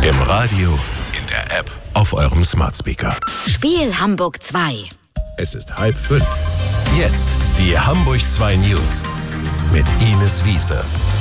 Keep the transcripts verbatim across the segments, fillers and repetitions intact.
Im Radio, in der App, auf eurem Smart Speaker. Spiel Hamburg zwei. Es ist halb fünf. Jetzt die Hamburg zwei News mit Ines Wiese.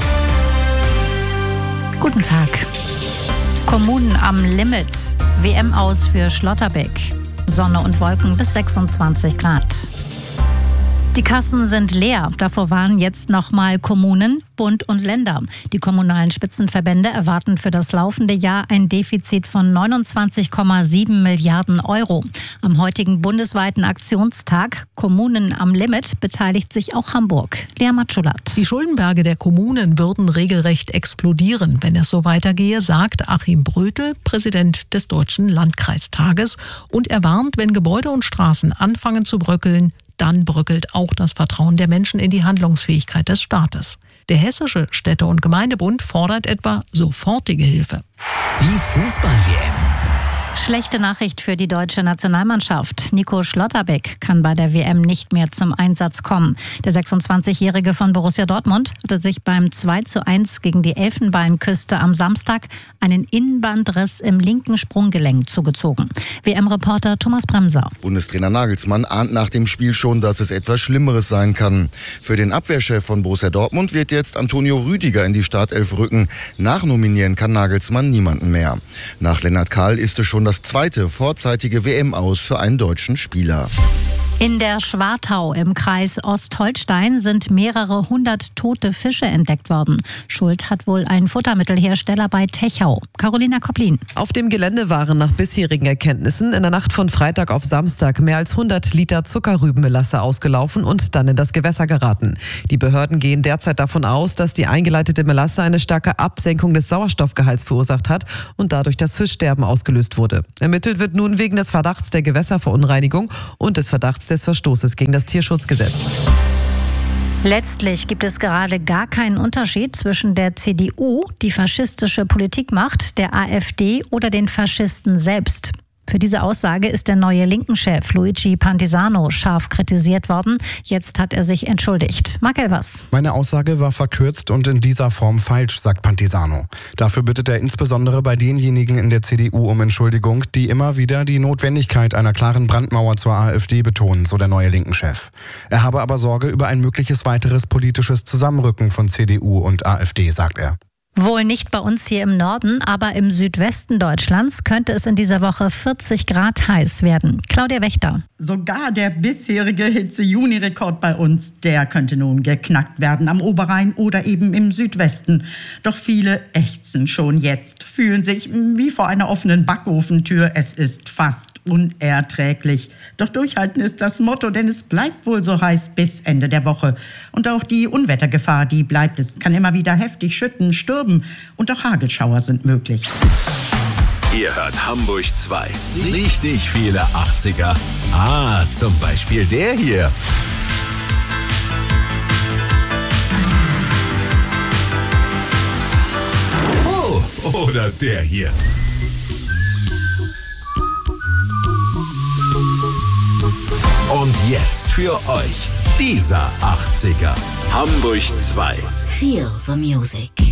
Guten Tag. Kommunen am Limit. W M aus für Schlotterbeck. Sonne und Wolken bis sechsundzwanzig Grad. Die Kassen sind leer. Davor warnen jetzt nochmal Kommunen, Bund und Länder. Die kommunalen Spitzenverbände erwarten für das laufende Jahr ein Defizit von neunundzwanzig Komma sieben Milliarden Euro. Am heutigen bundesweiten Aktionstag Kommunen am Limit beteiligt sich auch Hamburg. Lea Matschulat. Die Schuldenberge der Kommunen würden regelrecht explodieren, wenn es so weitergehe, sagt Achim Brötel, Präsident des Deutschen Landkreistages. Und er warnt, wenn Gebäude und Straßen anfangen zu bröckeln, dann bröckelt auch das Vertrauen der Menschen in die Handlungsfähigkeit des Staates. Der Hessische Städte- und Gemeindebund fordert etwa sofortige Hilfe. Die Fußball-W M. Schlechte Nachricht für die deutsche Nationalmannschaft. Nico Schlotterbeck kann bei der W M nicht mehr zum Einsatz kommen. Der sechsundzwanzigjährige von Borussia Dortmund hatte sich beim zwei zu eins gegen die Elfenbeinküste am Samstag einen Innenbandriss im linken Sprunggelenk zugezogen. W M-Reporter Thomas Bremser. Bundestrainer Nagelsmann ahnt nach dem Spiel schon, dass es etwas Schlimmeres sein kann. Für den Abwehrchef von Borussia Dortmund wird jetzt Antonio Rüdiger in die Startelf rücken. Nachnominieren kann Nagelsmann niemanden mehr. Nach Lennart Kahl ist es schon das zweite vorzeitige W M-Aus für einen deutschen Spieler. In der Schwartau im Kreis Ostholstein sind mehrere hundert tote Fische entdeckt worden. Schuld hat wohl ein Futtermittelhersteller bei Techau. Carolina Koplin. Auf dem Gelände waren nach bisherigen Erkenntnissen in der Nacht von Freitag auf Samstag mehr als hundert Liter Zuckerrübenmelasse ausgelaufen und dann in das Gewässer geraten. Die Behörden gehen derzeit davon aus, dass die eingeleitete Melasse eine starke Absenkung des Sauerstoffgehalts verursacht hat und dadurch das Fischsterben ausgelöst wurde. Ermittelt wird nun wegen des Verdachts der Gewässerverunreinigung und des Verdachts des Verstoßes gegen das Tierschutzgesetz. Letztlich gibt es gerade gar keinen Unterschied zwischen der C D U, die faschistische Politik macht, der AfD oder den Faschisten selbst. Für diese Aussage ist der neue Linken-Chef Luigi Pantisano scharf kritisiert worden. Jetzt hat er sich entschuldigt. Marc Elvers. Meine Aussage war verkürzt und in dieser Form falsch, sagt Pantisano. Dafür bittet er insbesondere bei denjenigen in der C D U um Entschuldigung, die immer wieder die Notwendigkeit einer klaren Brandmauer zur AfD betonen, so der neue Linken-Chef. Er habe aber Sorge über ein mögliches weiteres politisches Zusammenrücken von C D U und AfD, sagt er. Wohl nicht bei uns hier im Norden, aber im Südwesten Deutschlands könnte es in dieser Woche vierzig Grad heiß werden. Claudia Wächter. Sogar der bisherige Hitze-Juni-Rekord bei uns, der könnte nun geknackt werden am Oberrhein oder eben im Südwesten. Doch viele ächzen schon jetzt, fühlen sich wie vor einer offenen Backofentür. Es ist fast unerträglich. Doch durchhalten ist das Motto, denn es bleibt wohl so heiß bis Ende der Woche. Und auch die Unwettergefahr, die bleibt. Es kann immer wieder heftig schütten, stürmen und auch Hagelschauer sind möglich. Ihr hört Hamburg zwei. Richtig viele achtziger. Ah, zum Beispiel der hier. Oh, oder der hier. Und jetzt für euch dieser achtziger. Hamburg zwei. Feel the music.